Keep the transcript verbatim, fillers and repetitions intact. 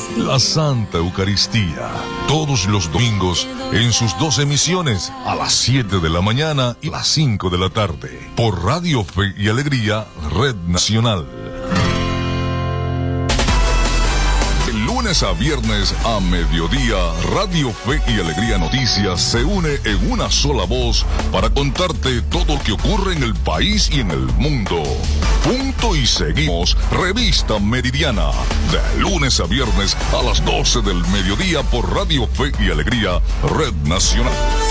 la Santa Eucaristía. Todos los domingos en sus dos emisiones, a las siete de la mañana y a las cinco de la tarde, por Radio Fe y Alegría, Red Nacional. De lunes a viernes a mediodía, Radio Fe y Alegría Noticias se une en una sola voz para contarte todo lo que ocurre en el país y en el mundo. Punto y seguimos, Revista Meridiana, de lunes a viernes a las doce del mediodía por Radio Fe y Alegría, Red Nacional.